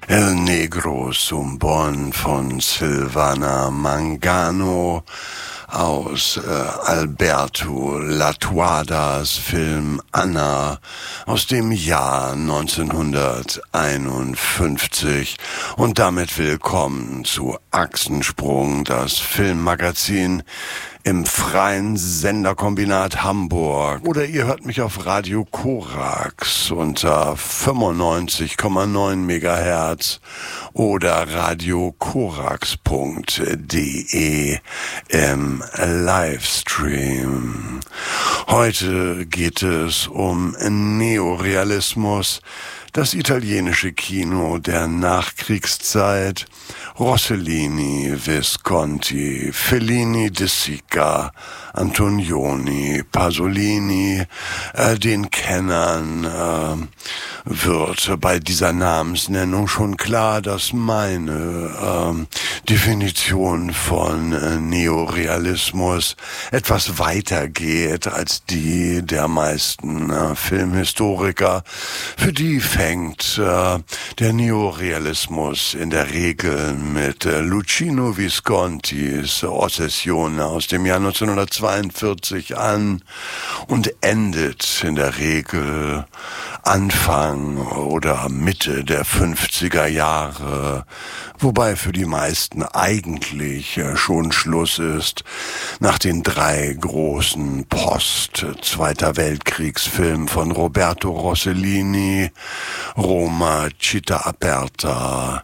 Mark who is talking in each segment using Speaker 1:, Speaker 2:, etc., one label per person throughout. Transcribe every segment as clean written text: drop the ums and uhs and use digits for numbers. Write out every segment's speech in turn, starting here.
Speaker 1: El Negro Zumbón von Silvana Mangano aus Alberto Lattuadas Film Anna aus dem Jahr 1951. Und damit willkommen zu Achsensprung, das Filmmagazin im freien Senderkombinat Hamburg. Oder ihr hört mich auf Radio Korax unter 95,9 MHz oder radiokorax.de im Livestream. Heute geht es um Neorealismus, das italienische Kino der Nachkriegszeit, Rossellini, Visconti, Fellini, De Sica, Antonioni, Pasolini. Den Kennern wird bei dieser Namensnennung schon klar, dass meine Definition von Neorealismus etwas weiter geht als die der meisten Filmhistoriker. Für die fängt der Neorealismus in der Regel mit Luchino Viscontis Ossessione aus dem Jahr 1942 an und endet in der Regel Anfang oder Mitte der 50er Jahre, wobei für die meisten eigentlich schon Schluss ist nach den 3 großen Post-Zweiter Weltkriegsfilmen von Roberto Rossellini, Roma, Città Aperta,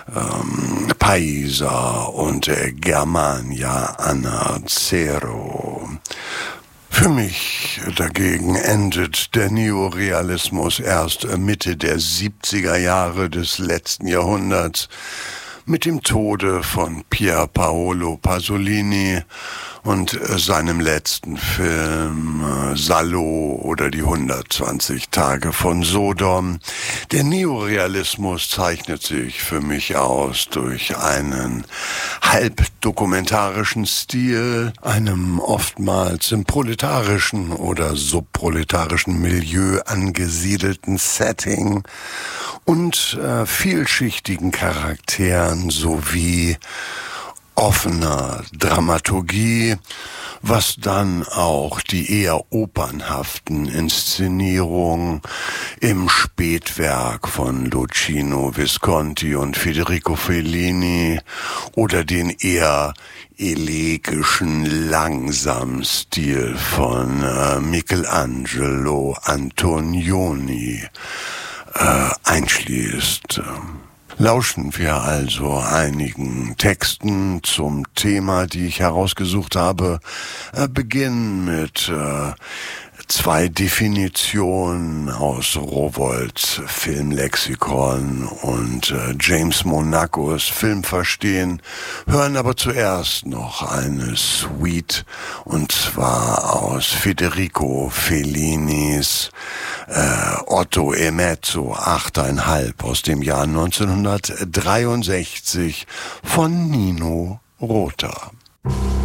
Speaker 1: Paisa und Germania Anna Zero. Für mich dagegen endet der Neorealismus erst Mitte der 70er Jahre des letzten Jahrhunderts mit dem Tode von Pier Paolo Pasolini und seinem letzten Film Salo oder die 120 Tage von Sodom. Der Neorealismus zeichnet sich für mich aus durch einen halbdokumentarischen Stil, einem oftmals im proletarischen oder subproletarischen Milieu angesiedelten Setting und vielschichtigen Charakteren sowie offener Dramaturgie, was dann auch die eher opernhaften Inszenierungen im Spätwerk von Luchino Visconti und Federico Fellini oder den eher elegischen, langsamen Stil von Michelangelo Antonioni einschließt. Lauschen wir also einigen Texten zum Thema, die ich herausgesucht habe. Beginnen mit 2 Definitionen aus Rowohls Filmlexikon und James Monacos Filmverstehen, hören aber zuerst noch eine Suite, und zwar aus Federico Fellinis Otto e Mezzo 8,5 aus dem Jahr 1963 von Nino Rota.